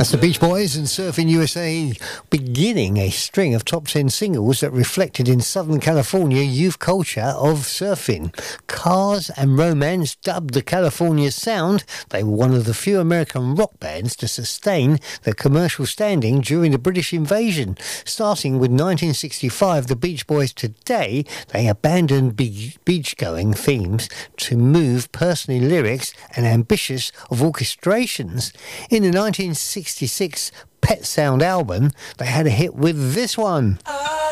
That's the Beach Boys and Surfing USA, beginning a string of top 10 singles that reflected in Southern California youth culture of surfing. Cars and Romance dubbed the California sound. They were one of the few American rock bands to sustain their commercial standing during the British invasion. Starting with 1965, the Beach Boys today, they abandoned beach-going themes to move personally lyrics and ambitious of orchestrations. In the 1966 Pet Sound album, they had a hit with this one.